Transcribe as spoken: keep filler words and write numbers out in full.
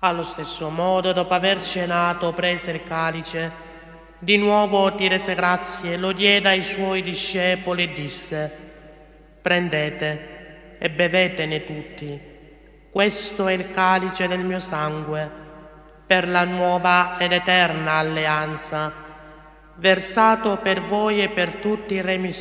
Allo stesso modo, dopo aver cenato, prese il calice, di nuovo ti rese grazie, lo diede ai suoi discepoli e disse: prendete e bevetene tutti. Questo è il calice del mio sangue, per la nuova ed eterna alleanza, versato per voi e per tutti in remissione